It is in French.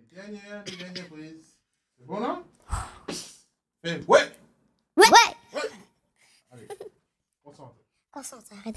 Dernière prise. C'est bon, là? Fais ouais! Ouais! Allez, concentre. Concentre, arrête.